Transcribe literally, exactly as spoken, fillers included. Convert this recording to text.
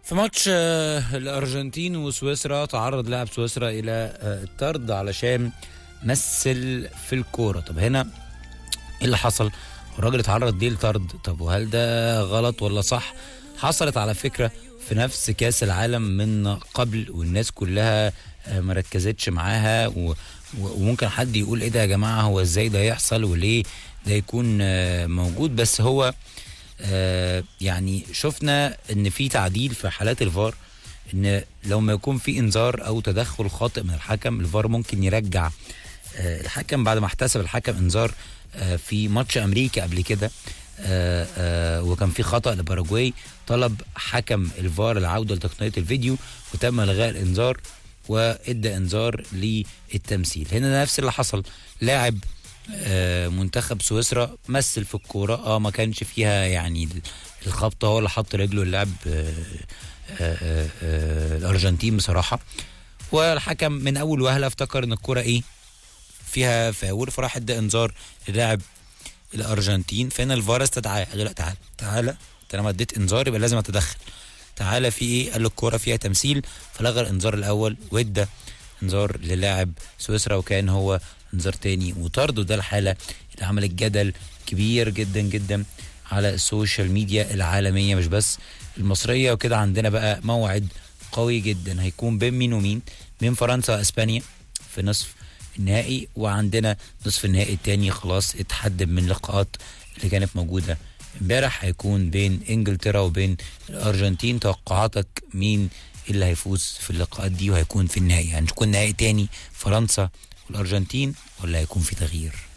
في ماتش آه، الأرجنتين وسويسرا تعرض لاعب سويسرا إلى آه، الطرد علشان مثل في الكورة. طب هنا ايه اللي حصل؟ الراجل اتعرض ليه لطرد؟ طب وهل ده غلط ولا صح؟ حصلت على فكرة في نفس كاس العالم من قبل، والناس كلها آه، مركزتش معاها و... و- وممكن حد يقول ايه ده يا جماعة، هو ازاي ده يحصل وليه ده يكون آه، موجود؟ بس هو آه، يعني شفنا ان في تعديل في حالات الفار، ان لو ما يكون في انذار او تدخل خاطئ من الحكم، الفار ممكن يرجع آه، الحكم بعد ما احتسب الحكم انذار آه، في ماتش امريكا قبل كده. آه، آه، وكان في خطأ لباراجواي، طلب حكم الفار العودة لتقنية الفيديو وتم الغاء الانذار وادى انذار للتمثيل. هنا نفس اللي حصل، لاعب آه، منتخب سويسرا مثل في الكورة، اه ما كانش فيها يعني الخبطة، هو اللي حط رجله اللعب آه، آه، آه، آه، الارجنتين بصراحة، والحكم من اول وهلة افتكر ان الكورة ايه فيها فاول، فراح ادى انذار للاعب الارجنتين. فهنا الفار استدعاه، قال له لا تعالى تعالى، طالما اديت انذار يبقى لازم اتدخل، تعالى في ايه؟ قال له الكوره فيها تمثيل، فلغى الانذار الاول وادى انذار للاعب سويسرا، وكان هو انذار تاني وطرد. وده الحاله اللي عملت جدل كبير جدا جدا على السوشيال ميديا العالميه مش بس المصريه. وكده عندنا بقى موعد قوي جدا هيكون بين مين ومين، بين فرنسا واسبانيا في نصف النهائي، وعندنا نصف النهائي التاني خلاص اتحدد من اللقاءات اللي كانت موجودة امبارح، هيكون بين انجلترا وبين الارجنتين. توقعاتك مين اللي هيفوز في اللقاءات دي وهيكون في النهائي؟ هنكون يعني نهائي تاني فرنسا والارجنتين ولا هيكون في تغيير؟